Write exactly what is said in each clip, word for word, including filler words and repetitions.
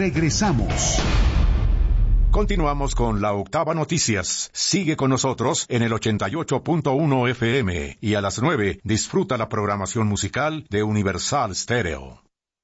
Regresamos. Continuamos con la Octava Noticias. Sigue con nosotros en el ochenta y ocho punto uno F M y a las nueve disfruta la programación musical de Universal Stereo.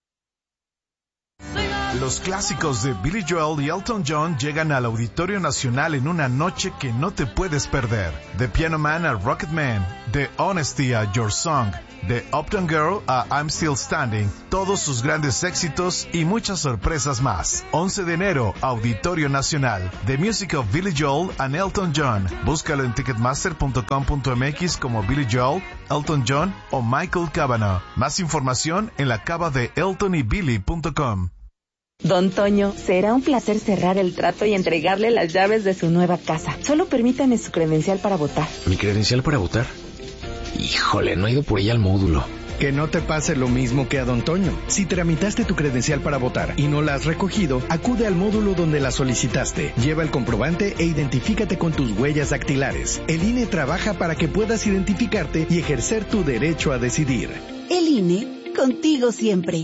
Los clásicos de Billy Joel y Elton John llegan al Auditorio Nacional en una noche que no te puedes perder. De Piano Man a Rocket Man, de Honesty a Your Song, de Uptown Girl a I'm Still Standing, todos sus grandes éxitos y muchas sorpresas más. once de enero, Auditorio Nacional. The Music of Billy Joel and Elton John. Búscalo en ticketmaster punto com punto m x como Billy Joel, Elton John o Michael Cavanaugh. Más información en la cava de elton y billy punto com. Don Toño, será un placer cerrar el trato y entregarle las llaves de su nueva casa. Solo permítame su credencial para votar. ¿Mi credencial para votar? Híjole, no he ido por ella al módulo. Que no te pase lo mismo que a Don Toño. Si tramitaste tu credencial para votar y no la has recogido, acude al módulo donde la solicitaste. Lleva el comprobante e identifícate con tus huellas dactilares. El I N E trabaja para que puedas identificarte y ejercer tu derecho a decidir. El I N E, contigo siempre.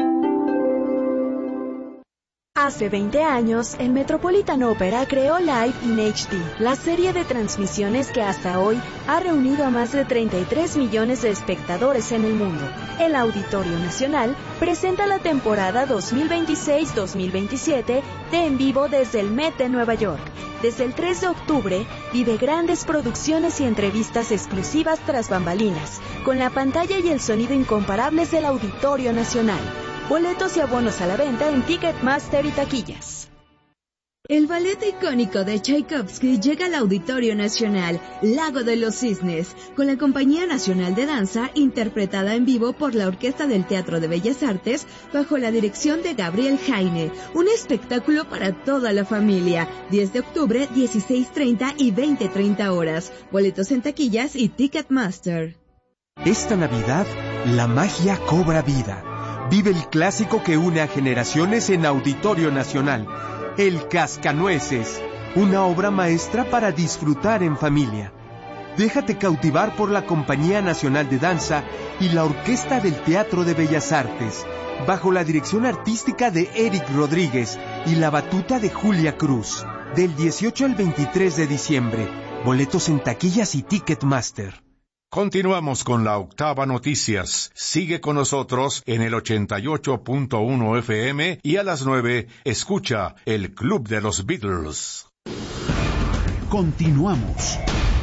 Hace veinte años, el Metropolitan Opera creó Live in H D, la serie de transmisiones que hasta hoy ha reunido a más de treinta y tres millones de espectadores en el mundo. El Auditorio Nacional presenta la temporada dos mil veintiséis dos mil veintisiete de En Vivo desde el Met de Nueva York. Desde el tres de octubre, vive grandes producciones y entrevistas exclusivas tras bambalinas, con la pantalla y el sonido incomparables del Auditorio Nacional. Boletos y abonos a la venta en Ticketmaster y taquillas. El ballet icónico de Tchaikovsky llega al Auditorio Nacional, Lago de los Cisnes, con la Compañía Nacional de Danza, interpretada en vivo por la Orquesta del Teatro de Bellas Artes, bajo la dirección de Gabriel Heine. Un espectáculo para toda la familia. diez de octubre, dieciséis treinta y veinte treinta horas. Boletos en taquillas y Ticketmaster. Esta Navidad, la magia cobra vida. Vive el clásico que une a generaciones en Auditorio Nacional, El Cascanueces, una obra maestra para disfrutar en familia. Déjate cautivar por la Compañía Nacional de Danza y la Orquesta del Teatro de Bellas Artes, bajo la dirección artística de Eric Rodríguez y la batuta de Julia Cruz, del dieciocho al veintitrés de diciembre. Boletos en taquillas y Ticketmaster. Continuamos con la Octava Noticias. Sigue con nosotros en el ochenta y ocho punto uno F M y a las nueve escucha el Club de los Beatles. Continuamos.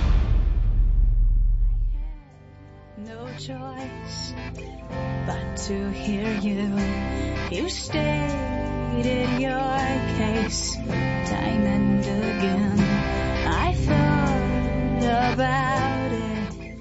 No choice but to hear you. You stated your case time and again. I thought about it.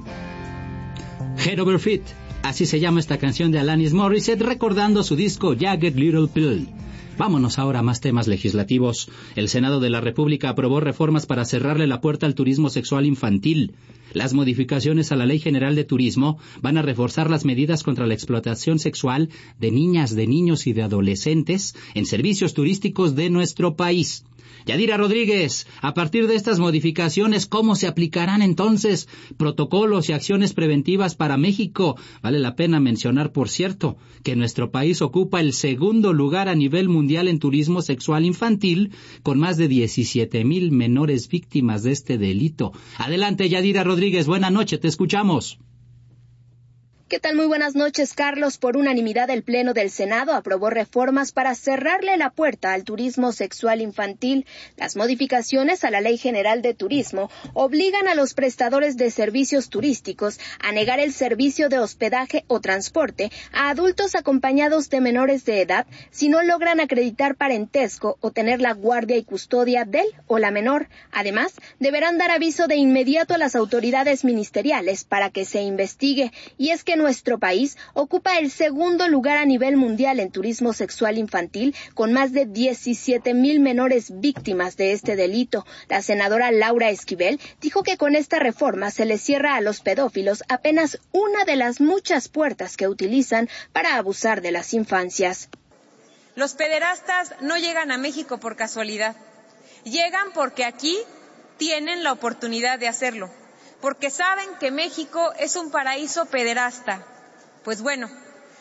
Head Over Feet, así se llama esta canción de Alanis Morissette, recordando su disco Jagged Little Pill. Vámonos ahora a más temas legislativos. El Senado de la República aprobó reformas para cerrarle la puerta al turismo sexual infantil. Las modificaciones a la Ley General de Turismo van a reforzar las medidas contra la explotación sexual de niñas, de niños y de adolescentes en servicios turísticos de nuestro país. Yadira Rodríguez, a partir de estas modificaciones, ¿cómo se aplicarán entonces protocolos y acciones preventivas para México? Vale la pena mencionar, por cierto, que nuestro país ocupa el segundo lugar a nivel mundial en turismo sexual infantil, con más de diecisiete mil menores víctimas de este delito. Adelante, Yadira Rodríguez, buena noche, te escuchamos. ¿Qué tal? Muy buenas noches, Carlos. Por unanimidad, el Pleno del Senado aprobó reformas para cerrarle la puerta al turismo sexual infantil. Las modificaciones a la Ley General de Turismo obligan a los prestadores de servicios turísticos a negar el servicio de hospedaje o transporte a adultos acompañados de menores de edad si no logran acreditar parentesco o tener la guardia y custodia del o la menor. Además, deberán dar aviso de inmediato a las autoridades ministeriales para que se investigue. Y es que nuestro país ocupa el segundo lugar a nivel mundial en turismo sexual infantil, con más de diecisiete mil menores víctimas de este delito. La senadora Laura Esquivel dijo que con esta reforma se les cierra a los pedófilos apenas una de las muchas puertas que utilizan para abusar de las infancias. Los pederastas no llegan a México por casualidad. Llegan porque aquí tienen la oportunidad de hacerlo, porque saben que México es un paraíso pederasta. Pues bueno,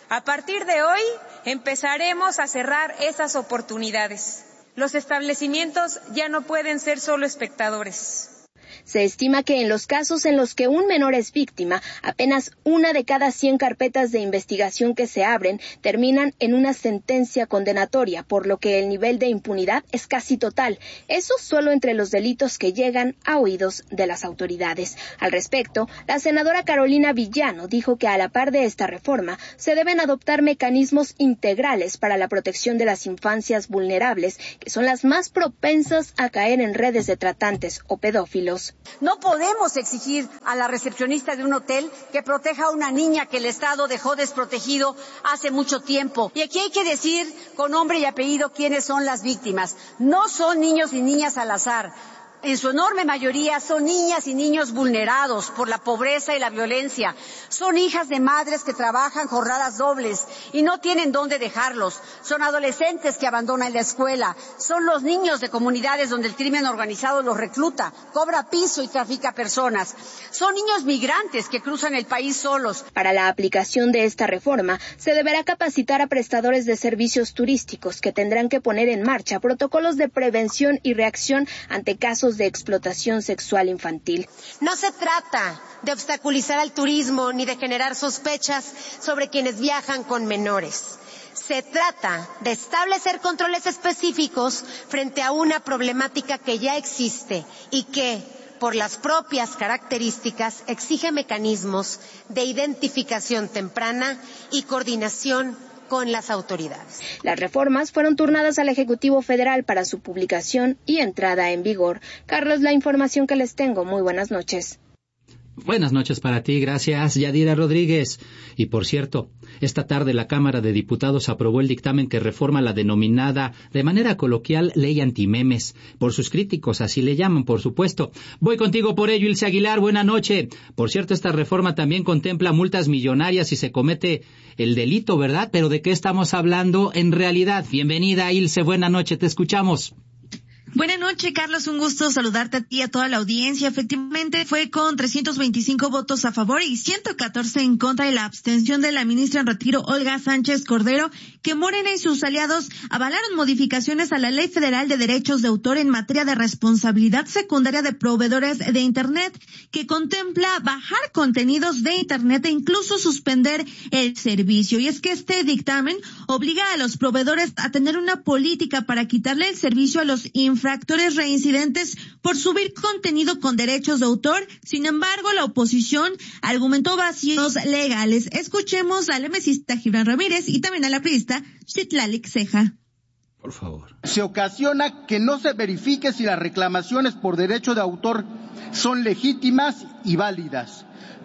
A partir de hoy empezaremos a cerrar esas oportunidades. Los establecimientos ya no pueden ser solo espectadores. Se estima que en los casos en los que un menor es víctima, apenas una de cada cien carpetas de investigación que se abren terminan en una sentencia condenatoria, por lo que el nivel de impunidad es casi total. Eso solo entre los delitos que llegan a oídos de las autoridades. Al respecto, la senadora Carolina Villano dijo que a la par de esta reforma se deben adoptar mecanismos integrales para la protección de las infancias vulnerables, que son las más propensas a caer en redes de tratantes o pedófilos. No podemos exigir a la recepcionista de un hotel que proteja a una niña que el Estado dejó desprotegido hace mucho tiempo. Y aquí hay que decir con nombre y apellido quiénes son las víctimas. No son niños y niñas al azar. En su enorme mayoría son niñas y niños vulnerados por la pobreza y la violencia. Son hijas de madres que trabajan jornadas dobles y no tienen dónde dejarlos. Son adolescentes que abandonan la escuela. Son los niños de comunidades donde el crimen organizado los recluta, cobra piso y trafica personas. Son niños migrantes que cruzan el país solos. Para la aplicación de esta reforma, se deberá capacitar a prestadores de servicios turísticos que tendrán que poner en marcha protocolos de prevención y reacción ante casos de explotación sexual infantil. No se trata de obstaculizar al turismo ni de generar sospechas sobre quienes viajan con menores. Se trata de establecer controles específicos frente a una problemática que ya existe y que, por las propias características, exige mecanismos de identificación temprana y coordinación con las autoridades. Las reformas fueron turnadas al Ejecutivo Federal para su publicación y entrada en vigor. Carlos, la información que les tengo. Muy buenas noches. Buenas noches para ti, gracias, Yadira Rodríguez. Y por cierto, esta tarde la Cámara de Diputados aprobó el dictamen que reforma la denominada, de manera coloquial, ley antimemes. Por sus críticos, así le llaman, por supuesto. Voy contigo por ello, Ilse Aguilar, buena noche. Por cierto, esta reforma también contempla multas millonarias si se comete el delito, ¿verdad? Pero ¿de qué estamos hablando en realidad? Bienvenida, Ilse, buena noche, te escuchamos. Buenas noches, Carlos, un gusto saludarte a ti y a toda la audiencia. Efectivamente, fue con trescientos veinticinco votos a favor y ciento catorce en contra de la abstención de la ministra en retiro, Olga Sánchez Cordero, que Morena y sus aliados avalaron modificaciones a la Ley Federal de Derechos de Autor en materia de responsabilidad secundaria de proveedores de Internet, que contempla bajar contenidos de Internet e incluso suspender el servicio. Y es que este dictamen obliga a los proveedores a tener una política para quitarle el servicio a los infractores infractores reincidentes por subir contenido con derechos de autor. Sin embargo, la oposición argumentó vacíos legales. Escuchemos al emesista Gibran Ramírez y también a la periodista Citlali Ceja. Por favor. Se ocasiona que no se verifique si las reclamaciones por derecho de autor son legítimas y válidas,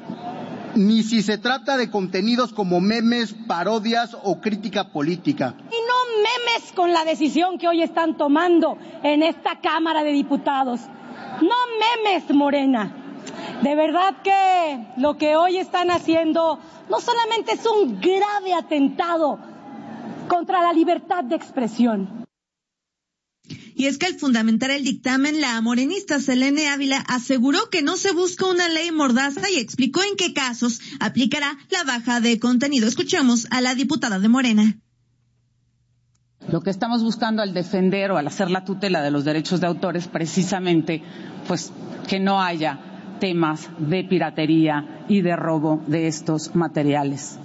ni si se trata de contenidos como memes, parodias o crítica política. Y no memes con la decisión que hoy están tomando en esta Cámara de Diputados. No memes, Morena. De verdad que lo que hoy están haciendo no solamente es un grave atentado contra la libertad de expresión. Y es que al fundamentar el dictamen, la morenista Selene Ávila aseguró que no se busca una ley mordaza y explicó en qué casos aplicará la baja de contenido. Escuchamos a la diputada de Morena. Lo que estamos buscando al defender o al hacer la tutela de los derechos de autor es precisamente, pues, que no haya temas de piratería y de robo de estos materiales.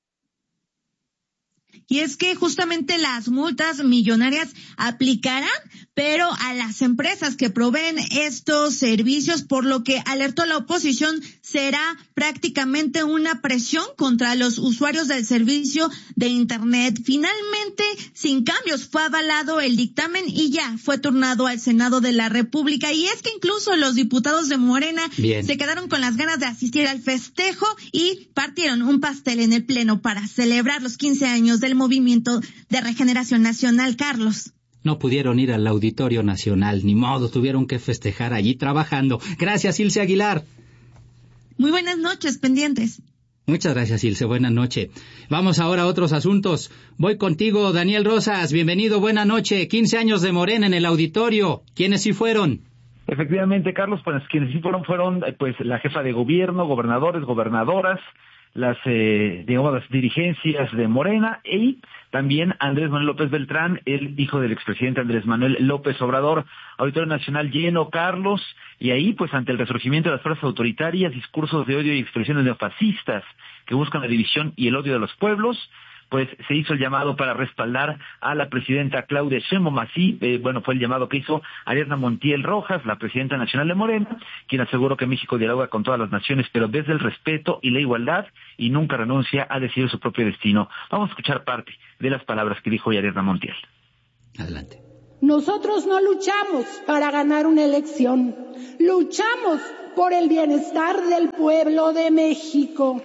Y es que justamente las multas millonarias aplicarán, pero a las empresas que proveen estos servicios, por lo que alertó la oposición, será prácticamente una presión contra los usuarios del servicio de Internet. Finalmente, sin cambios, fue avalado el dictamen y ya fue turnado al Senado de la República. Y es que incluso los diputados de Morena Bien. se quedaron con las ganas de asistir al festejo y partieron un pastel en el Pleno para celebrar los quince años del Movimiento de Regeneración Nacional. Carlos. No pudieron ir al Auditorio Nacional, ni modo, tuvieron que festejar allí trabajando. Gracias, Ilse Aguilar. Muy buenas noches, pendientes. Muchas gracias, Ilse, buena noche. Vamos ahora a otros asuntos. Voy contigo, Daniel Rosas, bienvenido, buena noche. quince años de Morena en el auditorio. ¿Quiénes sí fueron? Efectivamente, Carlos, pues quienes sí fueron fueron pues la jefa de gobierno, gobernadores, gobernadoras, las, eh, digamos, las dirigencias de Morena, y también Andrés Manuel López Beltrán, el hijo del expresidente Andrés Manuel López Obrador. Auditorio Nacional lleno, Carlos, y ahí, pues, ante el resurgimiento de las fuerzas autoritarias, discursos de odio y expresiones neofascistas que buscan la división y el odio de los pueblos, pues se hizo el llamado para respaldar a la presidenta Claudia Sheinbaum. Así, eh, bueno, fue el llamado que hizo Ariadna Montiel Rojas, la presidenta nacional de Morena, quien aseguró que México dialoga con todas las naciones, pero desde el respeto y la igualdad, y nunca renuncia a decidir su propio destino. Vamos a escuchar parte de las palabras que dijo Ariadna Montiel. Adelante. Nosotros no luchamos para ganar una elección, luchamos por el bienestar del pueblo de México.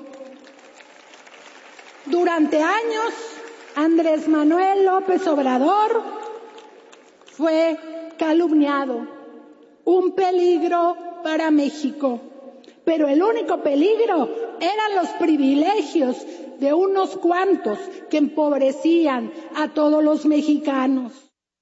Durante años, Andrés Manuel López Obrador fue calumniado, un peligro para México. Pero el único peligro eran los privilegios de unos cuantos que empobrecían a todos los mexicanos.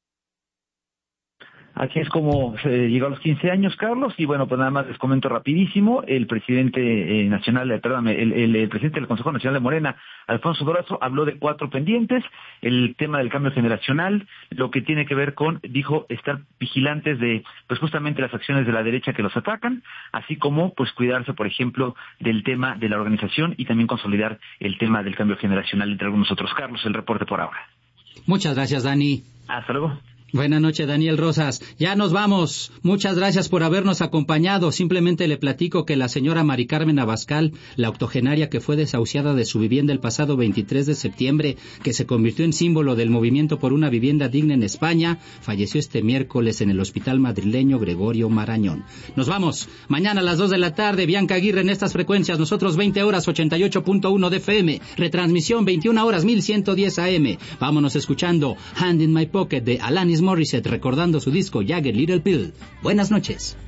Así es como se llegó a los quince años, Carlos, y bueno, pues nada más les comento rapidísimo, el presidente eh, nacional, eh, perdón, el, el, el presidente del Consejo Nacional de Morena, Alfonso Durazo, habló de cuatro pendientes: el tema del cambio generacional, lo que tiene que ver con, dijo, estar vigilantes de, pues justamente las acciones de la derecha que los atacan, así como, pues cuidarse, por ejemplo, del tema de la organización y también consolidar el tema del cambio generacional, entre algunos otros. Carlos, el reporte por ahora. Muchas gracias, Dani. Hasta luego. Buenas noches, Daniel Rosas. Ya nos vamos. Muchas gracias por habernos acompañado. Simplemente le platico que la señora Mari Carmen Abascal, la octogenaria que fue desahuciada de su vivienda el pasado veintitrés de septiembre, que se convirtió en símbolo del movimiento por una vivienda digna en España, falleció este miércoles en el hospital madrileño Gregorio Marañón. Nos vamos. Mañana a las dos de la tarde, Bianca Aguirre en estas frecuencias. Nosotros veinte horas, ochenta y ocho punto uno de F M. Retransmisión veintiuna horas, mil ciento diez A M. Vámonos escuchando Hand in My Pocket de Alanis Morissette, recordando su disco Jagged Little Pill. Buenas noches.